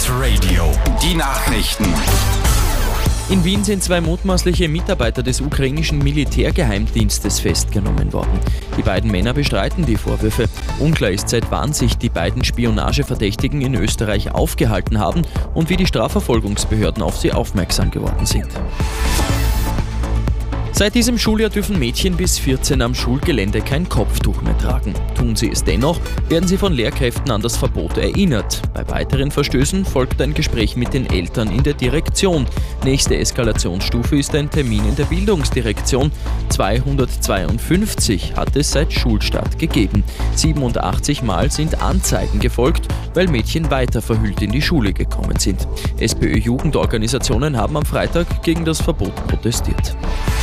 Radio. Die Nachrichten. In Wien sind 2 mutmaßliche Mitarbeiter des ukrainischen Militärgeheimdienstes festgenommen worden. Die beiden Männer bestreiten die Vorwürfe. Unklar ist, seit wann sich die beiden Spionageverdächtigen in Österreich aufgehalten haben und wie die Strafverfolgungsbehörden auf sie aufmerksam geworden sind. Seit diesem Schuljahr dürfen Mädchen bis 14 am Schulgelände kein Kopftuch mehr tragen. Tun sie es dennoch, werden sie von Lehrkräften an das Verbot erinnert. Bei weiteren Verstößen folgt ein Gespräch mit den Eltern in der Direktion. Nächste Eskalationsstufe ist ein Termin in der Bildungsdirektion. 252 hat es seit Schulstart gegeben. 87 Mal sind Anzeigen gefolgt, weil Mädchen weiter verhüllt in die Schule gekommen sind. SPÖ-Jugendorganisationen haben am Freitag gegen das Verbot protestiert.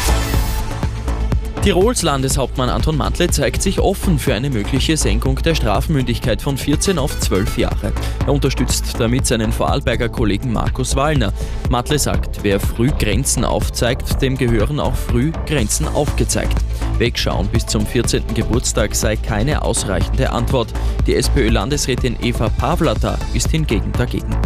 Tirols Landeshauptmann Anton Mantl zeigt sich offen für eine mögliche Senkung der Strafmündigkeit von 14 auf 12 Jahre. Er unterstützt damit seinen Vorarlberger Kollegen Markus Wallner. Mantl sagt, wer früh Grenzen aufzeigt, dem gehören auch früh Grenzen aufgezeigt. Wegschauen bis zum 14. Geburtstag sei keine ausreichende Antwort. Die SPÖ-Landesrätin Eva Pawlata ist hingegen dagegen.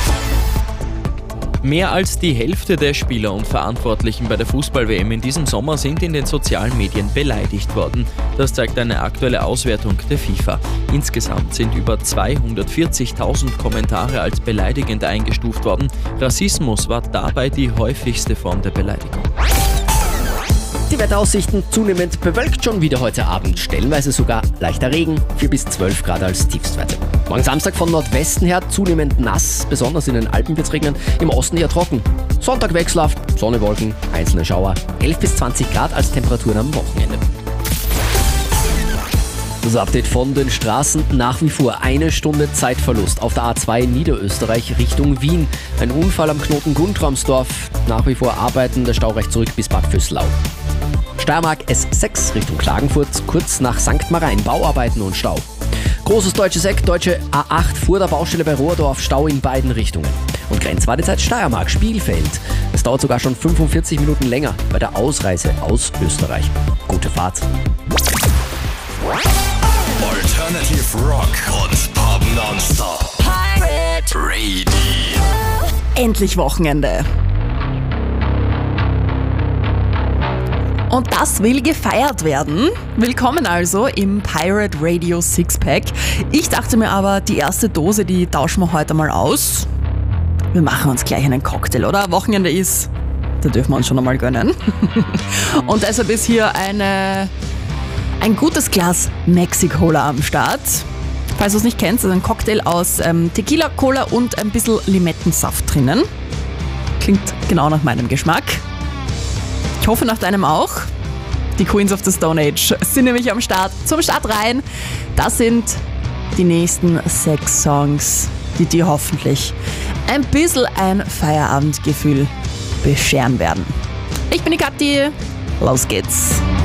Mehr als die Hälfte der Spieler und Verantwortlichen bei der Fußball-WM in diesem Sommer sind in den sozialen Medien beleidigt worden. Das zeigt eine aktuelle Auswertung der FIFA. Insgesamt sind über 240.000 Kommentare als beleidigend eingestuft worden. Rassismus war dabei die häufigste Form der Beleidigung. Die Wetteraussichten zunehmend bewölkt schon wieder heute Abend. Stellenweise sogar leichter Regen, 4 bis 12 Grad als Tiefstwerte. Morgen Samstag von Nordwesten her zunehmend nass, besonders in den Alpen wird es regnen, im Osten eher trocken. Sonntag wechselhaft, Sonne, Wolken, einzelne Schauer, 11 bis 20 Grad als Temperaturen am Wochenende. Das Update von den Straßen: nach wie vor 1 Stunde Zeitverlust auf der A2 Niederösterreich Richtung Wien. Ein Unfall am Knoten Guntramsdorf, nach wie vor Arbeiten, der Stau reicht zurück bis Bad Vöslau. Steiermark S6 Richtung Klagenfurt, kurz nach St. Marein, Bauarbeiten und Stau. Großes deutsches Eck, deutsche A8 vor der Baustelle bei Rohrdorf, Stau in beiden Richtungen. Und Grenzwartezeit Steiermark, Spielfeld. Es dauert sogar schon 45 Minuten länger bei der Ausreise aus Österreich. Gute Fahrt. Alternative Rock und Pop Nonstop. Pirate Radio. Endlich Wochenende. Und das will gefeiert werden. Willkommen also im Pirate Radio Sixpack. Ich dachte mir aber, die erste Dose, die tauschen wir heute mal aus. Wir machen uns gleich einen Cocktail, oder? Wochenende ist, da dürfen wir uns schon einmal gönnen. Und deshalb ist hier ein gutes Glas Mexikola am Start. Falls du es nicht kennst, ist ein Cocktail aus Tequila, Cola und ein bisschen Limettensaft drinnen. Klingt genau nach meinem Geschmack. Ich hoffe nach deinem auch. Die Queens of the Stone Age sind nämlich am Start. Zum Start rein. Das sind die nächsten 6 Songs, die dir hoffentlich ein bisschen ein Feierabendgefühl bescheren werden. Ich bin die Kathi. Los geht's.